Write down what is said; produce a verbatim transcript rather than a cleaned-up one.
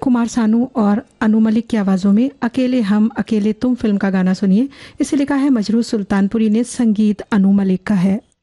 कुमार सानू और अनु मलिक की आवाज़ों में अकेले हम अकेले तुम फिल्म का गाना सुनिए। इसे लिखा है मजरूह सुल्तानपुरी ने, संगीत अनु मलिक का है।